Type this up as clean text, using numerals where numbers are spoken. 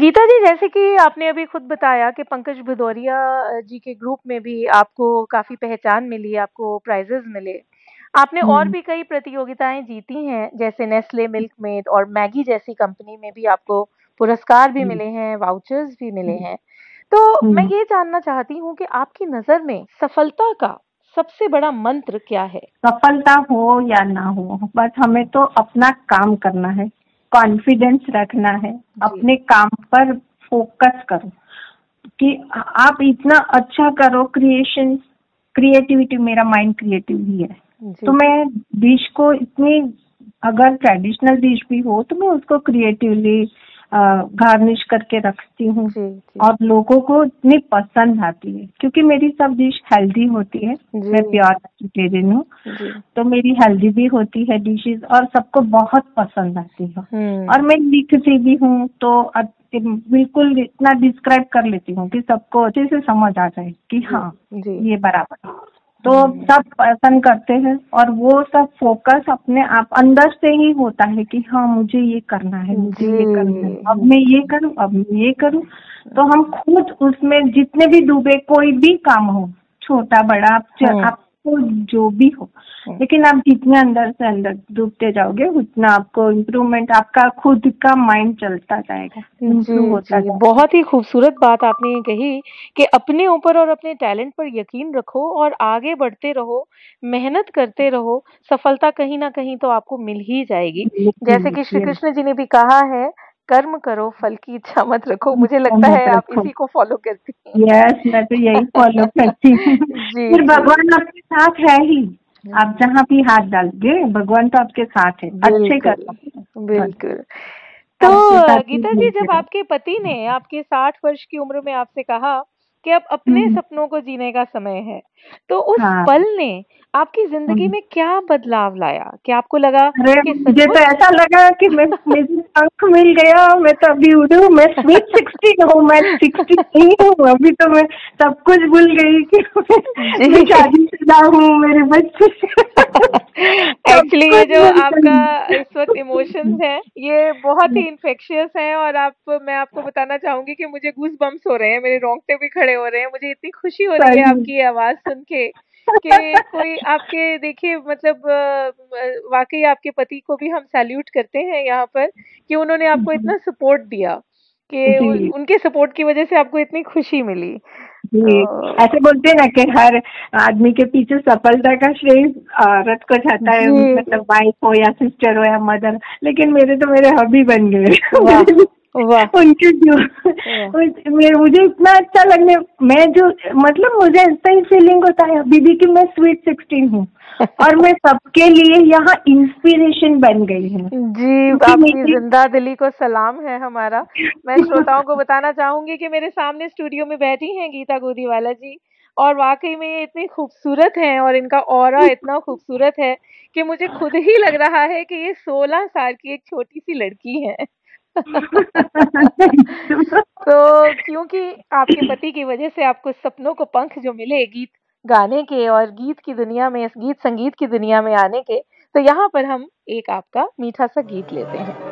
गीता जी, जैसे कि आपने अभी खुद बताया कि पंकज भदौरिया जी के ग्रुप में भी आपको काफ़ी पहचान मिली, आपको प्राइज़ेज़ मिले। आपने और हम्म भी कई प्रतियोगिताएँ जीती हैं, जैसे नेस्ले मिल्क मेड और मैगी जैसी कंपनी में भी आपको पुरस्कार भी हम्म मिले हैं, वाउचर्स भी मिले हम्म हैं। तो मैं हम्म। ये जानना चाहती हूँ कि आपकी नज़र में सफलता का सबसे बड़ा मंत्र क्या है? सफलता हो या ना हो, बस हमें तो अपना काम करना है, कॉन्फिडेंस रखना है, जी, अपने काम पर फोकस करो कि आप इतना अच्छा करो। क्रिएटिविटी, मेरा माइंड क्रिएटिव ही है। तो जी, मैं डिश को इतनी, अगर ट्रेडिशनल डिश भी हो तो मैं उसको क्रिएटिवली गार्निश करके रखती हूँ, जी, जी, और लोगों को इतनी पसंद आती है क्योंकि मेरी सब डिश हेल्दी होती है। मैं जी, प्योर वेजिटेरियन हूँ, जी। तो मेरी हेल्दी भी होती है डिशेस, और सबको बहुत पसंद आती है। और हुँ, मैं लिखती भी हूँ तो बिल्कुल इतना डिस्क्राइब कर लेती हूँ कि सबको अच्छे से समझ आ जाए कि जी, हाँ, जी। ये बराबर है। तो हुँ, सब पसंद करते हैं, और वो सब फोकस अपने आप अंदर से ही होता है कि हाँ, मुझे ये करना है, मुझे जी, ये करना है, अब मैं ये करूँ, अब मैं ये करूँ। तो हम खुद उसमें जितने भी डूबे, कोई भी काम हो, छोटा बड़ा, हुँ, आपको जो भी हो, हुँ। लेकिन आप जितने अंदर से अंदर डूबते जाओगे उतना आपको इम्प्रूवमेंट, आपका खुद का माइंड चलता जाएगा, इम्प्रूव जी, होता जी, जाएगा। बहुत ही खूबसूरत बात आपने ये कही कि अपने ऊपर और अपने टैलेंट पर यकीन रखो और आगे बढ़ते रहो, मेहनत करते रहो, सफलता कहीं न कहीं तो आपको मिल ही जाएगी। जैसे कि श्री ये कृष्ण जी ने भी कहा है, कर्म करो, फल की इच्छा मत रखो। मुझे लगता मत है आप रखो। इसी को फ़ॉलो करती हैं। यस, मैं तो यही फॉलो करती हूँ। जी, फिर जी। भगवान आपके साथ है ही। आप हुँ, जहाँ भी हाथ डालोगे, भगवान तो आपके साथ है। अच्छे बिल्कुल, कर्म बस, बिल्कुल। तो आपके साथ ही गीता जी, मिलते जब रहो। आपके पति ने आपके 60 वर्ष की उम्र में आपसे कहा कि अब अपने हम्म, सपनों को जीने का समय है, तो उस हाँ। पल ने आपकी ज़िंदगी हम्म। में क्या बदलाव लाया? क्या आपको लगा अरे, कि मुझे तो सचमुच ऐसा लगा कि मैं, मुझे पंख मिल गया, मैं तो अभी उड़ूं, मैं स्वीट 16 हूँ, मैं 60 नहीं हूँ अभी, तो मैं सब कुछ भूल गई कि मैं जी। शादीशुदा हूँ, मेरे बच्चे सब एक्चुअली ये कुछ जो भूल आपका इस वक़्त इमोशंस गई। हैं, ये बहुत ही इन्फेक्शियस हैं और आप मैं आपको बताना चाहूँगी कि मुझे गूज़बम्प्स हो रहे हैं, मेरे रोंगटे भी खड़े हो रहे हैं। मुझे इतनी खुशी हो रही है सही। आपकी ये आवाज़ सुन के कि कोई आपके देखिए मतलब वाक़ई आपके पति को भी हम सैल्यूट करते हैं यहाँ पर कि उन्होंने आपको इतना सपोर्ट दिया कि उ जी उनके सपोर्ट की वज़ह से आपको इतनी खुशी मिली। जी, तो ऐसे बोलते हैं ना कि हर आदमी के पीछे सफलता का श्रेय औरत को जाता है, जी, मतलब वाइफ हो या सिस्टर हो या मदर। लेकिन मेरे तो मेरे हबी बन गए वाह! मेरे वाह! उनके जो वाह! मुझे इतना अच्छा लगने, मैं जो, मतलब मुझे ऐसा ही फीलिंग होता है अभी भी कि मैं स्वीट 16 हूँ, और मैं सबके लिए यहाँ इंस्पिरेशन बन गई हूँ, जी, क्योंकि आपकी मेरी ज़िंदा दिली को सलाम है हमारा। मैं श्रोताओं को बताना चाहूँगी कि मेरे सामने स्टूडियो में बैठी हैं गीता गोदीवाला जी और वाक़ई में ये इतनी खूबसूरत हैं और इनका ऑरा इतना खूबसूरत है कि मुझे खुद ही लग रहा है कि ये 16 साल की एक छोटी-सी लड़की हैं। तो क्योंकि आपके पति की वज़ह से आपको सपनों को पंख जो मिले गीत गाने के और गीत की दुनिया में, गीत संगीत की दुनिया में आने के, तो यहाँ पर हम एक आपका मीठा-सा गीत लेते हैं।